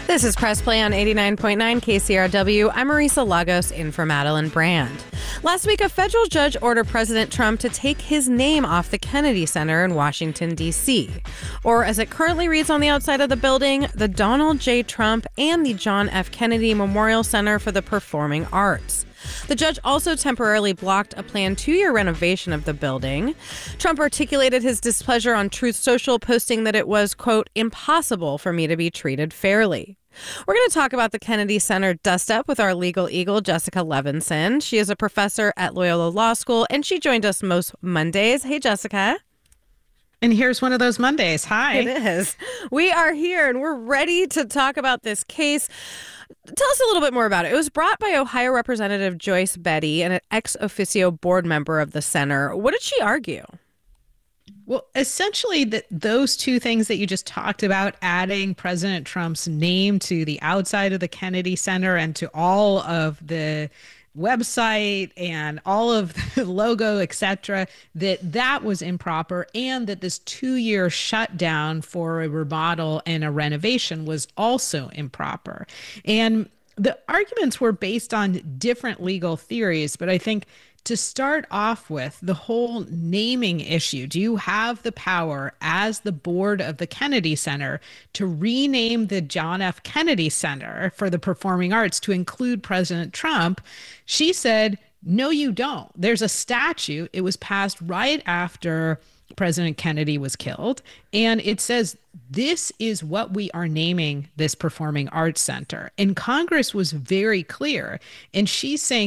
This is Press Play on 89.9 KCRW. I'm Marisa Lagos in for Madeline Brand. Last week, a federal judge ordered President Trump to take his name off the Kennedy Center in Washington, D.C. Or, as it currently reads on the outside of the building, the Donald J. Trump and the John F. Kennedy Memorial Center for the Performing Arts. The judge also temporarily blocked a planned 2-year renovation of the building. Trump articulated his displeasure on Truth Social, posting that it was, quote, impossible for me to be treated fairly. We're going to talk about the Kennedy Center dust-up with our legal eagle, Jessica Levinson. She is a professor at Loyola Law School, and she joined us most Mondays. Hey, Jessica. And here's one of those Mondays. Hi. It is. We are here, and we're ready to talk about this case. Tell us a little bit more about it. It was brought by Ohio Representative Joyce Beatty, an ex officio board member of the center. What did she argue? Well, essentially, those two things that you just talked about, adding President Trump's name to the outside of the Kennedy Center and to all of the website and all of the logo, etc., that was improper, and that this 2-year shutdown for a remodel and a renovation was also improper. And the arguments were based on different legal theories, but I think to start off with, the whole naming issue, do you have the power as the board of the Kennedy Center to rename the John F. Kennedy Center for the Performing Arts to include President Trump? She said, no, you don't. There's a statute. It was passed right after President Kennedy was killed. And it says, this is what we are naming this Performing Arts Center. And Congress was very clear. And she's saying,